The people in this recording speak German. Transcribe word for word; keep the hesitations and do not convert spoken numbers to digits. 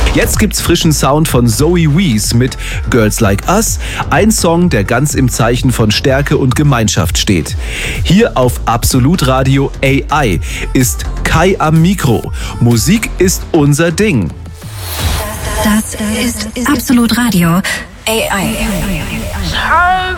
Jetzt gibt's frischen Sound von Zoe Wees mit Girls Like Us, ein Song, der ganz im Zeichen von Stärke und Gemeinschaft steht. Hier auf Absolut Radio A I ist Kai am Mikro. Musik ist unser Ding. Das ist Absolut Radio A I.